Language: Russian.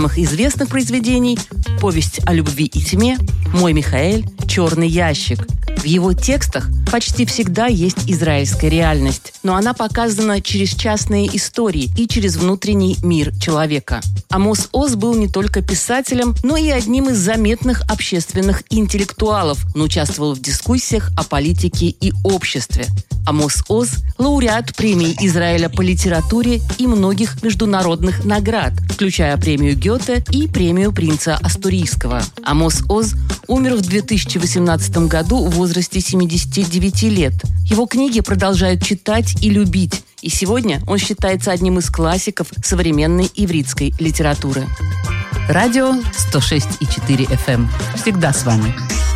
самых известных произведений – «Повесть о любви и тьме», «Мой Михаэль», «Черный ящик». В его текстах почти всегда есть израильская реальность, но она показана через частные истории и через внутренний мир человека. Амос Оз был не только писателем, но и одним из заметных общественных интеллектуалов. Он участвовал в дискуссиях о политике и обществе. Амос Оз – лауреат премии Израиля по литературе и многих международных наград, включая премию Гёте и премию принца Астурийского. Амос Оз умер в 2018 году в возрасте 79 лет. Его книги продолжают читать и любить, и сегодня он считается одним из классиков современной ивритской литературы. Радио 106,4 FM. Всегда с вами.